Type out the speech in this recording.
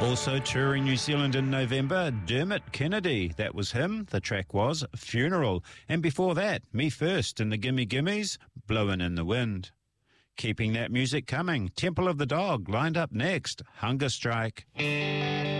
Also touring New Zealand in November, Dermot Kennedy. That was him. The track was Funeral. And before that, Me First and the Gimme Gimmes, Blowin' in the Wind. Keeping that music coming, Temple of the Dog lined up next, Hunger Strike.